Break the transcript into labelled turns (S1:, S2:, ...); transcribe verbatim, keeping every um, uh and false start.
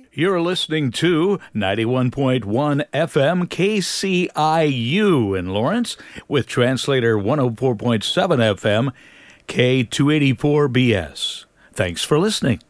S1: You're listening to ninety-one point one F M K C I U in Lawrence with translator one oh four point seven F M K two eighty-four B S. Thanks for listening.